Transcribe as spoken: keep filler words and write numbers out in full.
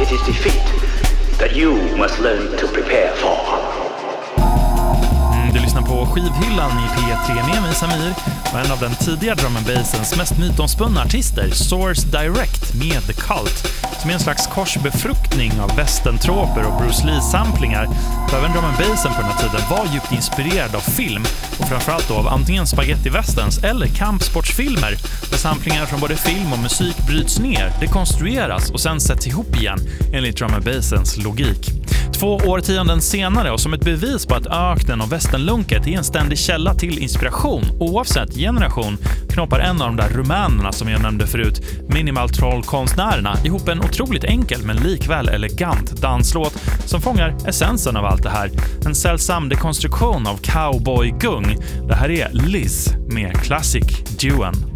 It is defeat that you must learn to prepare for. Du lyssnar på skivhyllan i P tre med mig Samir och en av den tidiga drum and bassens mest mytomspunna artister, Source Direct med The Cult, som är en slags korsbefruktning av westerntroper och Bruce Lee-samplingar. För även drum and bassen på den här tiden var djupt inspirerad av film och framförallt då av antingen spaghetti-westerns eller kampsportsfilmer, där samplingar från både film och musik bryts ner, dekonstrueras och sen sätts ihop igen enligt drum and bassens logik. Två årtionden senare och som ett bevis på att öknen och västernlunket är en ständig källa till inspiration oavsett generation, knoppar en av de där rumänerna som jag nämnde förut, Minimal Troll-konstnärerna, ihop en otroligt enkel men likväl elegant danslåt som fångar essensen av allt det här. En sällsam dekonstruktion av cowboy-gung. Det här är Liz med Classic Duan.